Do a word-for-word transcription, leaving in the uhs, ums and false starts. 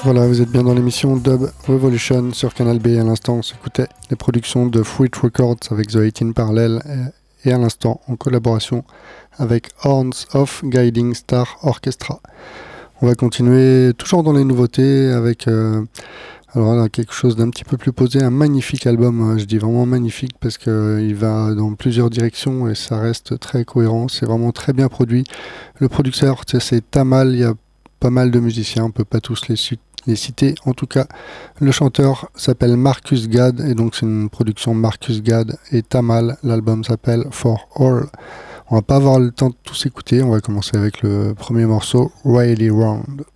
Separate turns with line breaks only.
Voilà, vous êtes bien dans l'émission Dub Revolution sur Canal B. À l'instant, on s'écoutait les productions de Fruit Records avec The eighteen Parallel et, et à l'instant en collaboration avec Horns of Guiding Star Orchestra. On va continuer toujours dans les nouveautés avec euh, alors là, quelque chose d'un petit peu plus posé, un magnifique album. Je dis vraiment magnifique parce qu'il euh, va dans plusieurs directions et ça reste très cohérent. C'est vraiment très bien produit. Le producteur, c'est Tamal. Il y a pas mal de musiciens, on peut pas tous les, les citer. En tout cas, le chanteur s'appelle Marcus Gad et donc c'est une production Marcus Gad et Tamal. L'album s'appelle For All. On va pas avoir le temps de tous écouter. On va commencer avec le premier morceau, Riley Round.